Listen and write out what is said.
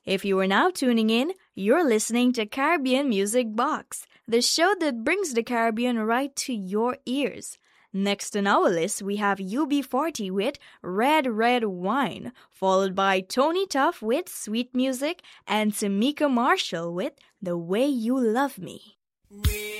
If you are now tuning in, you're listening to Caribbean Music Box, the show that brings the Caribbean right to your ears. Next on our list, we have UB40 with Red Red Wine, followed by Tony Tuff with Sweet Music, and Tamika Marshall with The Way You Love Me.